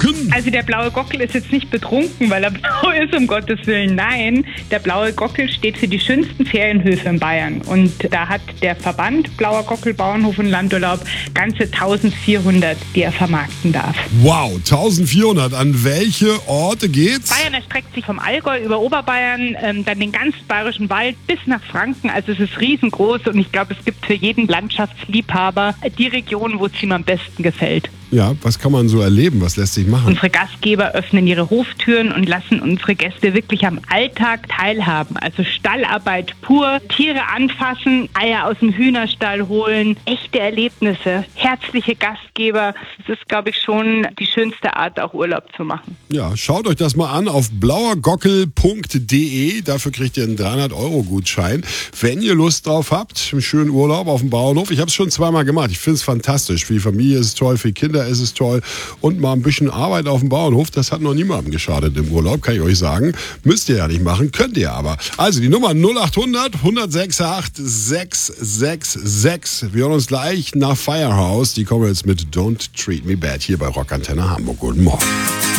betrunken? Also der blaue Gockel ist jetzt nicht betrunken, weil er blau ist, um Gottes Willen. Nein, der blaue Gockel steht für die schönsten Ferienhöfe in Bayern. Und da hat der Verband Blauer Gockel Bauernhof und Landurlaub ganze 1400, die er vermarkten darf. Wow, 1400. An welche Orte geht's? Bayern erstreckt sich vom Allgäu über Oberbayern, dann den ganzen Bayerischen Wald bis nach Franken. Also es ist riesengroß und ich glaube, es gibt für jeden Landschaftsliebhaber die Region, wo es ihm am besten gefällt. Ja, was kann man so erleben? Was lässt sich machen? Unsere Gastgeber öffnen ihre Hoftüren und lassen unsere Gäste wirklich am Alltag teilhaben. Also Stallarbeit pur, Tiere anfassen, Eier aus dem Hühnerstall holen, echte Erlebnisse, herzliche Gastgeber. Das ist, glaube ich, schon die schönste Art, auch Urlaub zu machen. Ja, schaut euch das mal an auf blauergockel.de. Dafür kriegt ihr einen 300-Euro-Gutschein. Wenn ihr Lust drauf habt, einen schönen Urlaub auf dem Bauernhof. Ich habe es schon zweimal gemacht. Ich finde es fantastisch. Für die Familie ist es toll, für die Kinder ist es toll. Und mal ein bisschen Arbeit auf dem Bauernhof, das hat noch niemandem geschadet im Urlaub, kann ich euch sagen. Müsst ihr ja nicht machen, könnt ihr aber. Also die Nummer 0800 168 666. Wir hören uns gleich nach Firehouse. Die kommen jetzt mit Don't Treat Me Bad hier bei Rockantenne Hamburg. Guten Morgen.